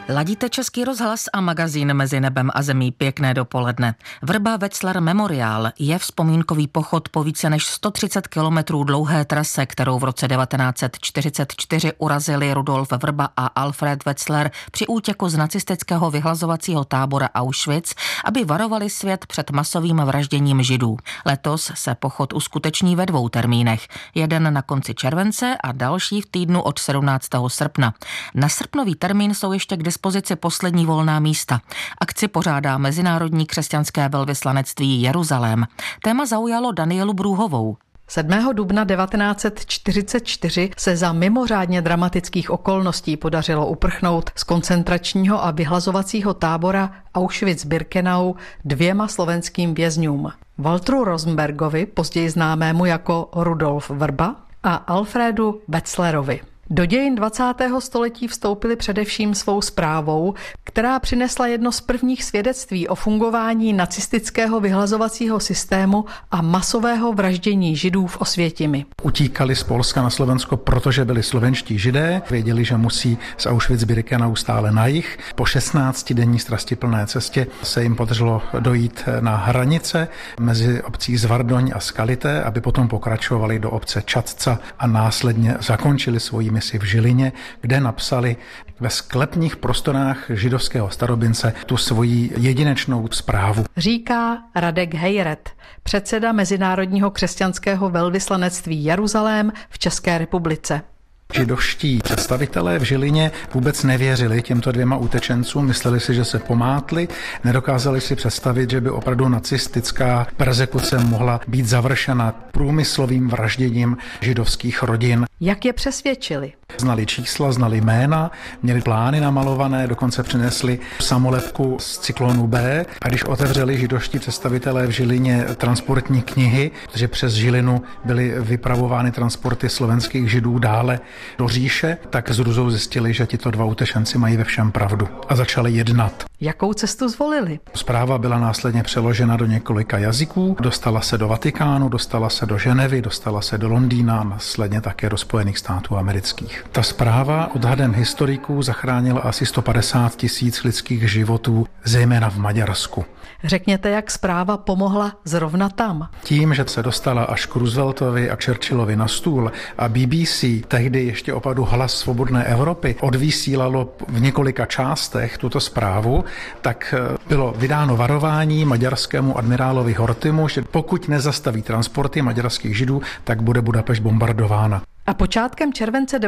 Ladíte Český rozhlas a magazín Mezi nebem a zemí. Pěkné dopoledne. Vrba Wetzlar Memorial je vzpomínkový pochod po více než 130 kilometrů dlouhé trase, kterou v roce 1944 urazili Rudolf Vrba a Alfred Wetzlar při útěku z nacistického vyhlazovacího tábora Auschwitz, aby varovali svět před masovým vražděním Židů. Letos se pochod uskuteční ve 2 termínech. Jeden na konci července a další v týdnu od 17. srpna. Na srpnový termín jsou ještě k dispozici poslední volná místa. Akci pořádá Mezinárodní křesťanské velvyslanectví Jeruzalém. Téma zaujalo Danielu Brůhovou. 7. dubna 1944 se za mimořádně dramatických okolností podařilo uprchnout z koncentračního a vyhlazovacího tábora Auschwitz-Birkenau 2 slovenským vězňům. Walteru Rosenbergovi, později známému jako Rudolf Vrba, a Alfredu Wetzlarovi. Do dějin 20. století vstoupili především svou zprávou, která přinesla jedno z prvních svědectví o fungování nacistického vyhlazovacího systému a masového vraždění Židů v Osvětimi. Utíkali z Polska na Slovensko, protože byli slovenští Židé, věděli, že musí z Auschwitz-Birkenau stále na jih. Po 16denní strastiplné cestě se jim podařilo dojít na hranice mezi obcí Zvardoň a Skalité, aby potom pokračovali do obce Čadca a následně zakončili svoji misi v Žilině, kde napsali ve sklepních prostorách židovského starobince tu svoji jedinečnou zprávu. Říká Radek Hejret, předseda Mezinárodního křesťanského velvyslanectví Jeruzalém v České republice. Židovští představitelé v Žilině vůbec nevěřili těmto 2 utečencům, mysleli si, že se pomátli, nedokázali si představit, že by opravdu nacistická perzekuce mohla být završena průmyslovým vražděním židovských rodin. Jak je přesvědčili? Znali čísla, znali jména, měli plány namalované, dokonce přinesli samolepku z cyklonu B. A když otevřeli židovští představitelé v Žilině transportní knihy, protože přes Žilinu byly vypravovány transporty slovenských Židů dále do říše, tak s hrůzou zjistili, že tito 2 utečenci mají ve všem pravdu a začali jednat. Jakou cestu zvolili? Zpráva byla následně přeložena do několika jazyků, dostala se do Vatikánu, dostala se do Ženevy, dostala se do Londýna a následně také do Spojených států amerických. Ta zpráva odhadem historiků zachránila asi 150 000 lidských životů, zejména v Maďarsku. Řekněte, jak zpráva pomohla zrovna tam. Tím, že se dostala až k Rooseveltovi a Churchillovi na stůl a BBC, tehdy ještě opravdu Hlas svobodné Evropy, odvysílalo v několika částech tuto zprávu, tak bylo vydáno varování maďarskému admirálovi Horthymu, že pokud nezastaví transporty maďarských Židů, tak bude Budapešť bombardována. A počátkem července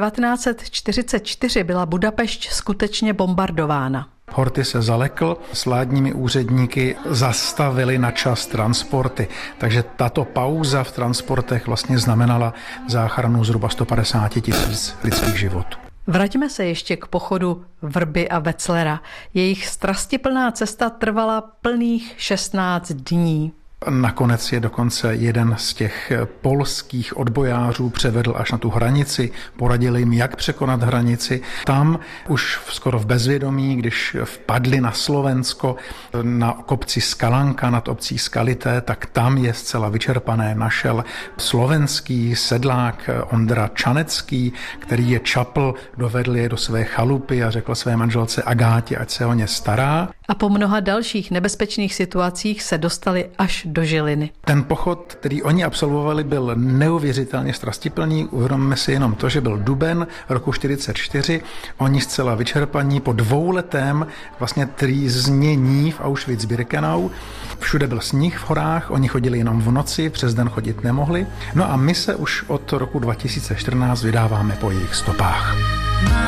1944 byla Budapešť skutečně bombardována. Horthy se zalekl, s vládními úředníky zastavili na čas transporty, takže tato pauza v transportech vlastně znamenala záchranu zhruba 150 000 lidských životů. Vraťme se ještě k pochodu Vrby a Wetzlara. Jejich strastiplná cesta trvala plných 16 dní. Nakonec je dokonce jeden z těch polských odbojářů převedl až na tu hranici, poradil jim, jak překonat hranici. Tam už skoro v bezvědomí, když vpadli na Slovensko, na kopci Skalanka nad obcí Skalité, tak tam je zcela vyčerpané našel slovenský sedlák Ondra Čanecký, který je čapl, dovedl je do své chalupy a řekl své manželce Agátě, ať se o ně stará. A po mnoha dalších nebezpečných situacích se dostali až do Žiliny. Ten pochod, který oni absolvovali, byl neuvěřitelně strastiplný. Uvědomme si jenom to, že byl duben roku 1944. Oni zcela vyčerpaní po 2letém vlastně trýznění v Auschwitz-Birkenau. Všude byl sníh v horách, oni chodili jenom v noci, přes den chodit nemohli. No a my se už od roku 2014 vydáváme po jejich stopách.